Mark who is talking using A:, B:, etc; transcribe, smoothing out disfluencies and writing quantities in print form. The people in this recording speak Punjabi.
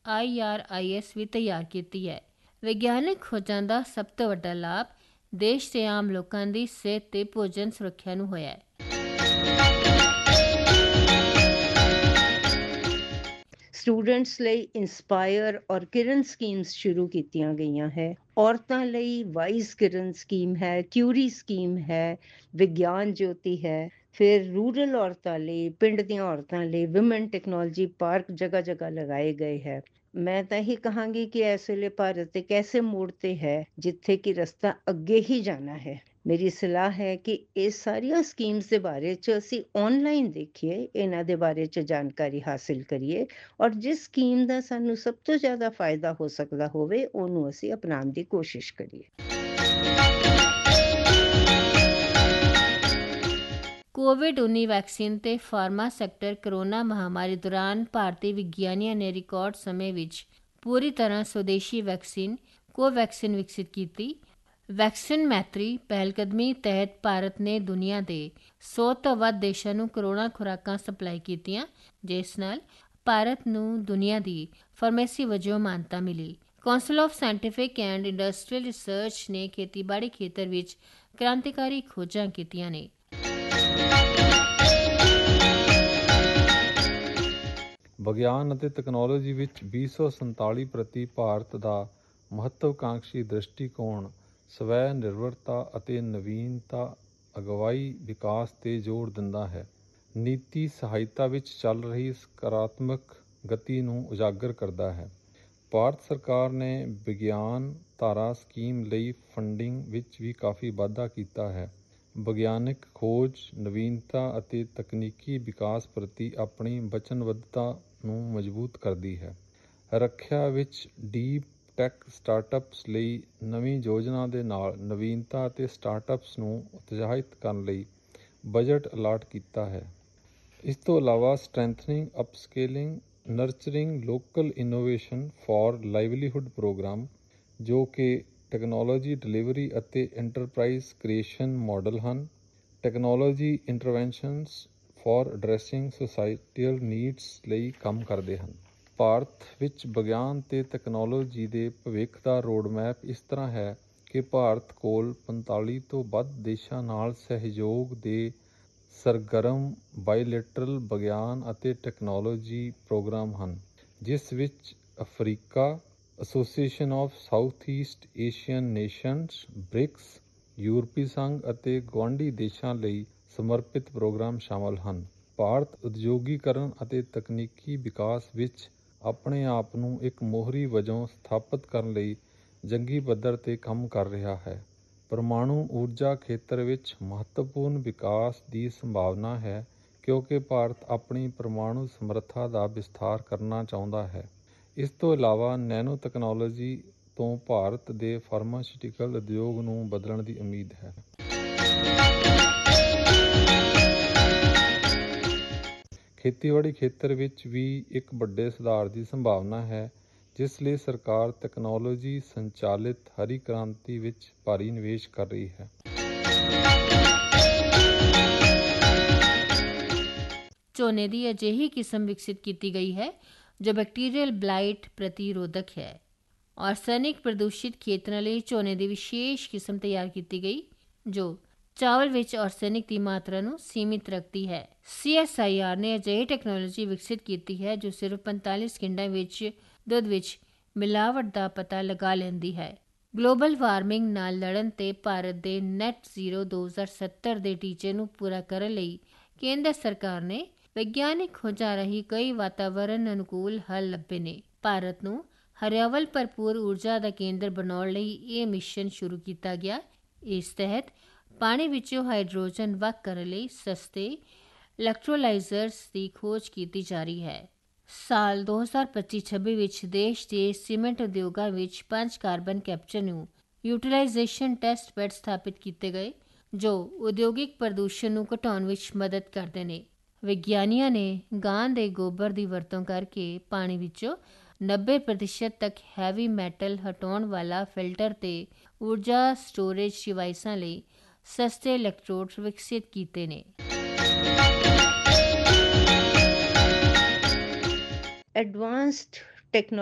A: IRIS ਵੀ ਤਿਆਰ ਕੀਤੀ ਹੈ। ਵਿਗਿਆਨਕ ਖੋਜਾਂ ਦਾ ਸਭ ਤੋਂ ਵੱਡਾ ਲਾਭ ਦੇਸ਼ ਦੇ ਆਮ ਲੋਕਾਂ ਦੀ ਸਿਹਤ ਤੇ ਭੋਜਨ ਸੁਰੱਖਿਆ ਨੂੰ ਹੋਇਆ ਹੈ।
B: ਸਟੂਡੈਂਟਸ ਲਈ ਇੰਸਪਾਇਰ ਔਰ ਕਿਰਨ ਸਕੀਮਸ ਸ਼ੁਰੂ ਕੀਤੀਆਂ ਗਈਆਂ ਹੈ। ਔਰਤਾਂ ਲਈ ਵਾਈਸ ਕਿਰਨ ਸਕੀਮ ਹੈ, ਕਿਊਰੀ ਸਕੀਮ ਹੈ, ਵਿਗਿਆਨ ਜੋਤੀ ਹੈ। ਫਿਰ ਰੂਰਲ ਔਰਤਾਂ ਲਈ, ਪਿੰਡ ਦੀਆਂ ਔਰਤਾਂ ਲਈ ਵਿਮਨ ਟੈਕਨੋਲੋਜੀ ਪਾਰਕ ਜਗ੍ਹਾ ਜਗ੍ਹਾ ਲਗਾਏ ਗਏ ਹੈ। ਮੈਂ ਤਾਂ ਇਹੀ ਕਹਾਂਗੀ ਕਿ ਇਸ ਵੇਲੇ ਭਾਰਤ ਇੱਕ ਐਸੇ ਮੋੜ ਤੇ ਹੈ ਜਿੱਥੇ ਕਿ ਰਸਤਾ ਅੱਗੇ ਹੀ ਜਾਣਾ ਹੈ। ਮੇਰੀ ਸਲਾਹ ਹੈ ਕਿ ਇਹ ਸਾਰੀਆਂ ਸਕੀਮਸ ਦੇ ਬਾਰੇ 'ਚ ਅਸੀਂ ਆਨਲਾਈਨ ਦੇਖੀਏ, ਇਹਨਾਂ ਦੇ ਬਾਰੇ 'ਚ ਜਾਣਕਾਰੀ ਹਾਸਿਲ ਕਰੀਏ ਔਰ ਜਿਸ ਸਕੀਮ ਦਾ ਸਾਨੂੰ ਸਭ ਤੋਂ ਜ਼ਿਆਦਾ ਫਾਇਦਾ ਹੋ ਸਕਦਾ ਹੋਵੇ ਉਹਨੂੰ ਅਸੀਂ ਅਪਣਾਉਣ ਦੀ ਕੋਸ਼ਿਸ਼ ਕਰੀਏ।
A: ਕੋਵਿਡ-19 ਵੈਕਸੀਨ ਤੇ ਫਾਰਮਾ ਸੈਕਟਰ। ਕਰੋਨਾ ਮਹਾਮਾਰੀ ਦੌਰਾਨ ਭਾਰਤੀ ਵਿਗਿਆਨੀਆਂ ਨੇ ਰਿਕਾਰਡ ਸਮੇਂ ਵਿੱਚ ਪੂਰੀ ਤਰ੍ਹਾਂ ਸਵਦੇਸ਼ੀ ਵੈਕਸੀਨ ਕੋਵੈਕਸਿਨ ਵਿਕਸਿਤ ਕੀਤੀ। ਵੈਕਸੀਨ ਮੈਤਰੀ ਪਹਿਲਕਦਮੀ ਤਹਿਤ ਭਾਰਤ ਨੇ ਦੁਨੀਆ ਦੇ 100 ਤੋਂ ਵੱਧ ਦੇਸ਼ਾਂ ਨੂੰ ਕਰੋਨਾ ਖੁਰਾਕਾਂ ਸਪਲਾਈ ਕੀਤੀਆਂ, ਜਿਸ ਨਾਲ ਭਾਰਤ ਨੂੰ ਦੁਨੀਆ ਦੀ ਫਾਰਮੇਸੀ ਵਜੋਂ ਮਾਨਤਾ ਮਿਲੀ। Council of scientific and industrial research ਨੇ ਖੇਤੀਬਾੜੀ ਖੇਤਰ ਵਿੱਚ ਕ੍ਰਾਂਤੀਕਾਰੀ ਖੋਜਾਂ ਕੀਤੀਆਂ ਨੇ।
C: ਵਿਗਿਆਨ ਅਤੇ ਤਕਨਾਲੋਜੀ ਵਿੱਚ 2047 ਪ੍ਰਤੀ ਭਾਰਤ ਦਾ ਮਹੱਤਵਾਕਾਂਖੀ ਦ੍ਰਿਸ਼ਟੀਕੋਣ ਸਵੈ ਨਿਰਭਰਤਾ ਅਤੇ ਨਵੀਨਤਾ ਅਗਵਾਈ ਵਿਕਾਸ 'ਤੇ ਜ਼ੋਰ ਦਿੰਦਾ ਹੈ। ਨੀਤੀ ਸਹਾਇਤਾ ਵਿੱਚ ਚੱਲ ਰਹੀ ਸਕਾਰਾਤਮਕ ਗਤੀ ਨੂੰ ਉਜਾਗਰ ਕਰਦਾ ਹੈ। ਭਾਰਤ ਸਰਕਾਰ ਨੇ ਵਿਗਿਆਨ ਧਾਰਾ ਸਕੀਮ ਲਈ ਫੰਡਿੰਗ ਵਿੱਚ ਵੀ ਕਾਫੀ ਵਾਧਾ ਕੀਤਾ ਹੈ। ਵਿਗਿਆਨਕ ਖੋਜ, ਨਵੀਨਤਾ ਅਤੇ ਤਕਨੀਕੀ ਵਿਕਾਸ ਪ੍ਰਤੀ ਆਪਣੀ ਵਚਨਬੱਧਤਾ ਨੂੰ ਮਜ਼ਬੂਤ ਕਰਦੀ ਹੈ। ਰੱਖਿਆ ਵਿੱਚ ਡੀਪ ਟੈਕ ਸਟਾਰਟਅਪਸ ਲਈ ਨਵੀਂ ਯੋਜਨਾ ਦੇ ਨਾਲ ਨਵੀਨਤਾ ਅਤੇ ਸਟਾਰਟਅਪਸ ਨੂੰ ਉਤਸ਼ਾਹਿਤ ਕਰਨ ਲਈ ਬਜਟ ਅਲਾਟ ਕੀਤਾ ਹੈ। ਇਸ ਤੋਂ ਇਲਾਵਾ strengthening, ਅਪਸਕੇਲਿੰਗ, ਨਰਚਰਿੰਗ local innovation for livelihood programme, ਜੋ ਕਿ ਟੈਕਨੋਲੋਜੀ ਡਿਲੀਵਰੀ ਅਤੇ ਐਂਟਰਪ੍ਰਾਈਜ਼ ਕ੍ਰੀਏਸ਼ਨ ਮਾਡਲ ਹਨ। ਟੈਕਨੋਲੋਜੀ ਇੰਟਰਵੈਂਸ਼ਨਸ ਫਾਰ ਐਡਰੈਸਿੰਗ ਸੋਸਾਇਟੀਅਲ ਨੀਡਸ ਲਈ ਕੰਮ ਕਰਦੇ ਹਨ। ਭਾਰਤ ਵਿੱਚ ਵਿਗਿਆਨ ਅਤੇ ਤਕਨਾਲੋਜੀ ਦੇ ਭਵਿੱਖ ਦਾ ਰੋਡਮੈਪ ਇਸ ਤਰ੍ਹਾਂ ਹੈ ਕਿ ਭਾਰਤ ਕੋਲ 45 ਤੋਂ ਵੱਧ ਦੇਸ਼ਾਂ ਨਾਲ ਸਹਿਯੋਗ ਦੇ ਸਰਗਰਮ ਬਾਇਲੇਟਰਲ ਵਿਗਿਆਨ ਅਤੇ ਟੈਕਨੋਲੋਜੀ ਪ੍ਰੋਗਰਾਮ ਹਨ, ਜਿਸ ਵਿੱਚ Africa, association of south East Asian nations, BRICS, ਯੂਰਪੀ ਸੰਘ ਅਤੇ ਗੁਆਂਢੀ ਦੇਸ਼ਾਂ ਲਈ ਸਮਰਪਿਤ ਪ੍ਰੋਗਰਾਮ ਸ਼ਾਮਲ ਹਨ। ਭਾਰਤ ਉਦਯੋਗੀਕਰਨ ਅਤੇ ਤਕਨੀਕੀ ਵਿਕਾਸ ਵਿੱਚ ਆਪਣੇ ਆਪ ਨੂੰ ਇੱਕ ਮੋਹਰੀ ਵਜੋਂ ਸਥਾਪਿਤ ਕਰਨ ਲਈ ਜੰਗੀ ਪੱਧਰ 'ਤੇ ਕੰਮ ਕਰ ਰਿਹਾ ਹੈ। ਪਰਮਾਣੂ ਊਰਜਾ ਖੇਤਰ ਵਿੱਚ ਮਹੱਤਵਪੂਰਨ ਵਿਕਾਸ ਦੀ ਸੰਭਾਵਨਾ ਹੈ, ਕਿਉਂਕਿ ਭਾਰਤ ਆਪਣੀ ਪਰਮਾਣੂ ਸਮਰੱਥਾ ਦਾ ਵਿਸਥਾਰ ਕਰਨਾ ਚਾਹੁੰਦਾ ਹੈ। ਇਸ ਤੋਂ ਇਲਾਵਾ ਨੈਨੋ ਤਕਨਾਲੋਜੀ ਤੋਂ ਭਾਰਤ ਦੇ ਫਾਰਮਾਸਿਊਟੀਕਲ ਉਦਯੋਗ ਨੂੰ ਬਦਲਣ ਦੀ ਉਮੀਦ ਹੈ। ਖੇਤੀਬਾੜੀ ਖੇਤਰ ਵਿੱਚ ਵੀ ਇੱਕ ਵੱਡੇ ਸੁਧਾਰ ਦੀ ਸੰਭਾਵਨਾ ਹੈ, ਜਿਸ ਲਈ ਸਰਕਾਰ ਤਕਨਾਲੋਜੀ ਸੰਚਾਲਿਤ ਹਰੀ ਕ੍ਰਾਂਤੀ ਵਿੱਚ ਭਾਰੀ ਨਿਵੇਸ਼ ਕਰ ਰਹੀ ਹੈ।
A: ਝੋਨੇ ਦੀ ਅਜਿਹੀ ਕਿਸਮ ਵਿਕਸਿਤ ਕੀਤੀ ਗਈ ਹੈ ਜੋ ਬੈਕਟੀਰੀਅਲ ਬਲਾਈਟ ਪ੍ਰਤੀਰੋਧਕ ਹੈ। ਆਰਸੈਨਿਕ ਪ੍ਰਦੂਸ਼ਿਤ ਖੇਤਰਾਂ ਲਈ ਝੋਨੇ ਦੀ ਵਿਸ਼ੇਸ਼ ਕਿਸਮ ਤਿਆਰ ਕੀਤੀ ਗਈ ਜੋ ਚਾਵਲ ਵਿੱਚ ਆਰਸੈਨਿਕ ਦੀ ਮਾਤਰਾ ਨੂੰ ਸੀਮਿਤ ਰੱਖਦੀ ਹੈ। CSIR ਨੇ ਅਜਿਹੀ ਟੈਕਨੋਲੋਜੀ ਵਿਕਸਿਤ ਕੀਤੀ ਹੈ ਜੋ ਸਿਰਫ 45 ਸਕਿੰਟਾਂ ਵਿੱਚ ਦੁੱਧ ਵਿੱਚ ਮਿਲਾਵਟ ਦਾ ਪਤਾ ਲਗਾ ਲੈਂਦੀ ਹੈ। ਗਲੋਬਲ ਵਾਰਮਿੰਗ ਨਾਲ ਲੜਨ ਤੇ ਭਾਰਤ ਦੇ ਨੈਟ ਜ਼ੀਰੋ 2070 ਦੇ ਟੀਚੇ ਨੂੰ ਪੂਰਾ ਕਰਨ ਲਈ ਕੇਂਦਰ ਸਰਕਾਰ ਨੇ ਵਿਗਿਆਨਿਕ ਖੋਜਾਂ ਰਾਹੀਂ ਕਈ ਵਾਤਾਵਰਨ ਅਨੁਕੂਲ ਹੱਲ ਲੱਭੇ ਨੇ। ਭਾਰਤ ਨੂੰ ਹਰਿਆਵਲ ਭਰਪੂਰ ਊਰਜਾ ਦਾ ਕੇਂਦਰ ਬਣਾਉਣ ਲਈ ਇਹ ਮਿਸ਼ਨ ਸ਼ੁਰੂ ਕੀਤਾ ਗਿਆ। ਇਸ ਤਹਿਤ ਪਾਣੀ ਵਿੱਚੋਂ ਹਾਈਡਰੋਜਨ ਵੱਖ ਕਰਨ ਲਈ ਸਸਤੇ ਇਲੈਕਟ੍ਰੋਲਾਈਜ਼ਰਸ ਦੀ ਖੋਜ ਕੀਤੀ ਜਾ ਰਹੀ ਹੈ। ਸਾਲ 2025-26 ਵਿੱਚ ਦੇਸ਼ ਦੇ ਸੀਮੈਂਟ ਉਦਯੋਗਾਂ ਵਿੱਚ 5 ਕਾਰਬਨ ਕੈਪਚਰ ਨੂੰ ਯੂਟੀਲਾਈਜ਼ੇਸ਼ਨ ਟੈਸਟ ਬੈੱਡ ਸਥਾਪਿਤ ਕੀਤੇ ਗਏ, ਜੋ ਉਦਯੋਗਿਕ ਪ੍ਰਦੂਸ਼ਣ ਨੂੰ ਘਟਾਉਣ ਵਿੱਚ ਮਦਦ ਕਰਦੇ ਨੇ। ਵਿਗਿਆਨੀਆਂ ਨੇ ਗਾਂ ਦੇ ਗੋਬਰ ਦੀ ਵਰਤੋਂ ਕਰਕੇ ਪਾਣੀ ਵਿੱਚੋਂ 90% ਤੱਕ ਹੈਵੀ ਮੈਟਲ ਹਟਾਉਣ ਵਾਲਾ ਫਿਲਟਰ ਤੇ ਊਰਜਾ ਸਟੋਰੇਜ ਡਿਵਾਈਸਾਂ ਲਈ ਸਸਤੇ ਇਲੈਕਟ੍ਰੋਡ ਵਿਕਸਿਤ ਕੀਤੇ ਨੇ।
B: Advanced technology